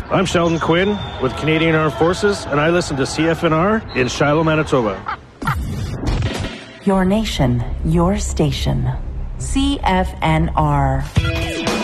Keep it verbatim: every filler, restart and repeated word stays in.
I'm Sheldon Quinn with Canadian Armed Forces, and I listen to C F N R in Shiloh, Manitoba. Your nation, your station. C F N R.